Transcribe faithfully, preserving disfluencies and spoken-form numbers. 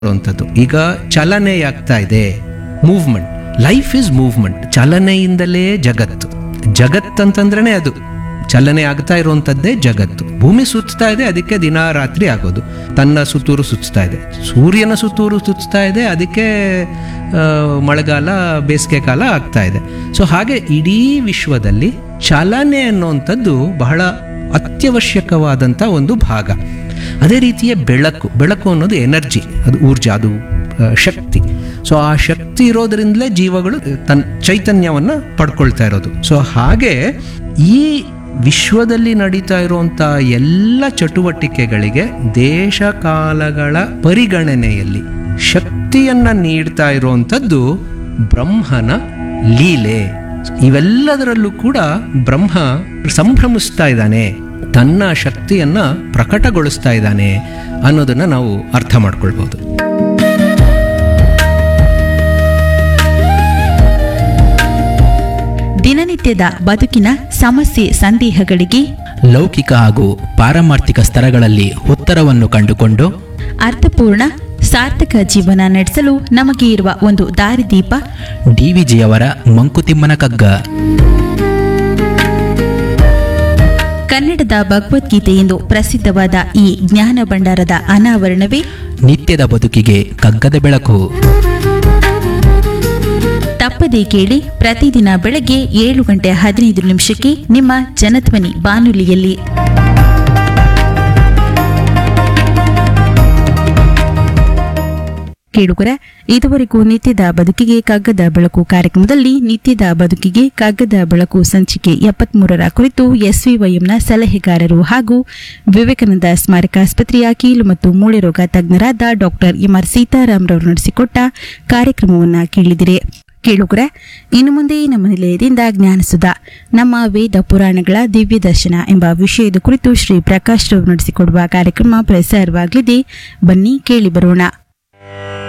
ಅಂಥದ್ದು. ಈಗ ಚಲನೆ ಆಗ್ತಾ ಇದೆ, ಮೂವ್ಮೆಂಟ್. Life is movement. ಚಲನೆಯಿಂದಲೇ ಜಗತ್ತು. ಜಗತ್ತಂತಂದ್ರೇ ಅದು ಚಲನೆ ಆಗ್ತಾ ಇರುವಂಥದ್ದೇ ಜಗತ್ತು. ಭೂಮಿ ಸುತ್ತಾ ಇದೆ, ಅದಕ್ಕೆ ದಿನ ರಾತ್ರಿ ಆಗೋದು. ತನ್ನ ಸುತ್ತೂರು ಸುತ್ತಾ ಇದೆ, ಸೂರ್ಯನ ಸುತ್ತೂರು ಸುತ್ತಾ ಇದೆ, ಅದಕ್ಕೆ ಮಳೆಗಾಲ ಬೇಸಿಗೆ ಕಾಲ ಆಗ್ತಾ ಇದೆ. ಸೊ ಹಾಗೆ ಇಡೀ ವಿಶ್ವದಲ್ಲಿ ಚಲನೆ ಅನ್ನುವಂಥದ್ದು ಬಹಳ ಅತ್ಯವಶ್ಯಕವಾದಂಥ ಒಂದು ಭಾಗ. ಅದೇ ರೀತಿಯ ಬೆಳಕು. ಬೆಳಕು ಅನ್ನೋದು ಎನರ್ಜಿ, ಅದು ಊರ್ಜಾ, ಅದು ಶಕ್ತಿ. ಸೊ ಆ ಶಕ್ತಿ ಇರೋದರಿಂದಲೇ ಜೀವಗಳು ತನ್ನ ಚೈತನ್ಯವನ್ನು ಪಡ್ಕೊಳ್ತಾ ಇರೋದು. ಸೊ ಹಾಗೆ ಈ ವಿಶ್ವದಲ್ಲಿ ನಡೀತಾ ಇರುವಂಥ ಎಲ್ಲ ಚಟುವಟಿಕೆಗಳಿಗೆ ದೇಶ ಕಾಲಗಳ ಪರಿಗಣನೆಯಲ್ಲಿ ಶಕ್ತಿಯನ್ನು ನೀಡ್ತಾ ಇರುವಂಥದ್ದು ಬ್ರಹ್ಮನ ಲೀಲೆ. ಇವೆಲ್ಲದರಲ್ಲೂ ಕೂಡ ಬ್ರಹ್ಮ ಸಂಭ್ರಮಿಸ್ತಾ ಇದ್ದಾನೆ, ತನ್ನ ಶಕ್ತಿಯನ್ನ ಪ್ರಕಟಗೊಳಿಸ್ತಾ ಇದ್ದಾನೆ ಅನ್ನೋದನ್ನ ನಾವು ಅರ್ಥ ಮಾಡ್ಕೊಳ್ಬಹುದು. ದಿನನಿತ್ಯದ ಬದುಕಿನ ಸಮಸ್ಯೆ ಸಂದೇಹಗಳಿಗೆ ಲೌಕಿಕ ಹಾಗೂ ಪಾರಮಾರ್ಥಿಕ ಸ್ತರಗಳಲ್ಲಿ ಉತ್ತರವನ್ನು ಕಂಡುಕೊಂಡು ಅರ್ಥಪೂರ್ಣ ಸಾರ್ಥಕ ಜೀವನ ನಡೆಸಲು ನಮಗೆ ಇರುವ ಒಂದು ದಾರಿದೀಪ ಡಿವಿಜಿಯವರ ಮಂಕುತಿಮ್ಮನ ಕಗ್ಗ. ಕನ್ನಡದ ಭಗವದ್ಗೀತೆ ಎಂದು ಪ್ರಸಿದ್ಧವಾದ ಈ ಜ್ಞಾನ ಭಂಡಾರದ ಅನಾವರಣವೇ ನಿತ್ಯದ ಬದುಕಿಗೆ ಕಗ್ಗದ ಬೆಳಕು. ತಪ್ಪದೇ ಕೇಳಿ, ಪ್ರತಿದಿನ ಬೆಳಗ್ಗೆ ಏಳು ಗಂಟೆ ಹದಿನೈದು ನಿಮಿಷಕ್ಕೆ ನಿಮ್ಮ ಜನಧ್ವನಿ ಬಾನುಲಿಯಲ್ಲಿ. ಕೇಳುಗರ, ಇದುವರೆಗೂ ನಿತ್ಯದ ಬದುಕಿಗೆ ಕಗ್ಗದ ಬೆಳಕು ಕಾರ್ಯಕ್ರಮದಲ್ಲಿ ನಿತ್ಯದ ಬದುಕಿಗೆ ಕಗ್ಗದ ಬೆಳಕು ಸಂಚಿಕೆ ಎಪ್ಪತ್ಮೂರರ ಕುರಿತು ಎಸ್ವಿವೈಎಂನ ಸಲಹೆಗಾರರು ಹಾಗೂ ವಿವೇಕಾನಂದ ಸ್ಮಾರಕ ಆಸ್ಪತ್ರೆಯ ಕೀಲು ಮತ್ತು ಮೂಳೆ ರೋಗ ತಜ್ಞರಾದ ಡಾಕ್ಟರ್ ಎಂಆರ್ ಸೀತಾರಾಮ್ರವರು ನಡೆಸಿಕೊಟ್ಟ ಕಾರ್ಯಕ್ರಮವನ್ನು ಕೇಳಿದಿರಿ. ಕೇಳುಗರ, ಇನ್ನು ಮುಂದೆ ನಮ್ಮ ನಿಲಯದಿಂದ ಜ್ಞಾನಸುಧ, ನಮ್ಮ ವೇದ ಪುರಾಣಗಳ ದಿವ್ಯ ದರ್ಶನ ಎಂಬ ವಿಷಯದ ಕುರಿತು ಶ್ರೀ ಪ್ರಕಾಶ್ ರವರು ನಡೆಸಿಕೊಡುವ ಕಾರ್ಯಕ್ರಮ ಪ್ರಸಾರವಾಗಲಿದೆ. ಬನ್ನಿ ಕೇಳಿ ಬರೋಣ.